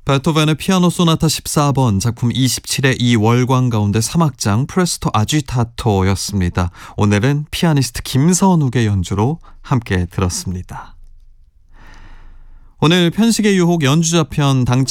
베토벤의 피아노 소나타 14번 작품 27의 2월광 가운데 3악장 프레스토 아지타토였습니다. 오늘은 피아니스트 김선욱의 연주로 함께 들었습니다. 오늘 편식의 유혹 연주자편 당첨